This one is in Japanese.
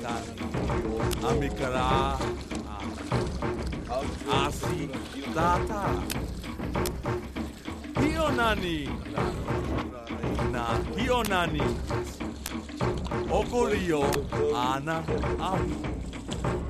Amikara Asi Data Hionani Na Hionani Okorio Ana Au